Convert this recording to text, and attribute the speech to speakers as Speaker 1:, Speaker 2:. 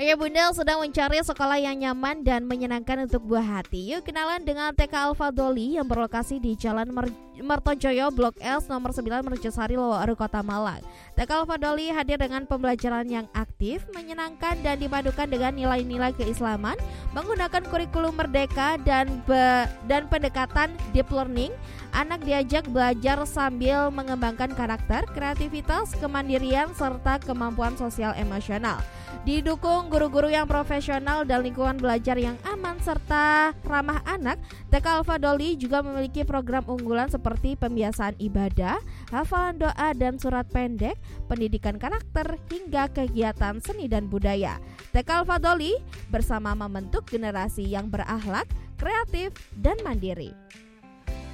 Speaker 1: Oke Bunda, sedang mencari sekolah yang nyaman dan menyenangkan untuk buah hati. Yuk kenalan dengan TK Al-Fadholi yang berlokasi di Jalan Mertojoyo Blok S nomor 9 Mercosari Lowaru Kota Malang. TK Al-Fadholi hadir dengan pembelajaran yang aktif, menyenangkan dan dipadukan dengan nilai-nilai keislaman, menggunakan kurikulum merdeka dan pendekatan deep learning. Anak diajak belajar sambil mengembangkan karakter, kreativitas, kemandirian serta kemampuan sosial emosional. Didukung guru-guru yang profesional dan lingkungan belajar yang aman serta ramah anak, TK Al-Fadholi juga memiliki program unggulan seperti pembiasaan ibadah, hafalan doa dan surat pendek, pendidikan karakter, hingga kegiatan seni dan budaya. TK Al-Fadholi bersama membentuk generasi yang berakhlak, kreatif, dan mandiri.